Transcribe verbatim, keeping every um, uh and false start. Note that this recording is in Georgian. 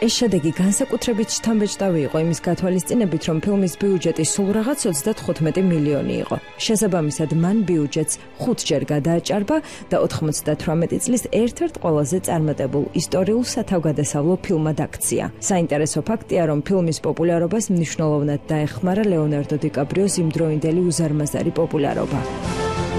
ეს შედეგი განსაკუთრებით შთამბეჭდავი იყო იმის გათვალისწინებით, რომ ფილმის ბიუჯეტი სულ რაღაც ოცდათხუთმეტი მილიონი იყო. შესაბამისად, მან ბიუჯეტს ხუთჯერ გადააჭარბა და ოთხმოცდათვრამეტი წლის ერთ-ერთ ყველაზე წარმატებულ ისტორიულ სათავგადასავლო ფილმად აქცია. საინტერესო ფაქტია, რომ ფილმის პოპულარობას მნიშვნელოვნად დაეხმარა ლეონარდო დი კაპრიოს იმდროინდელი უზარმაზარი პოპულარობა.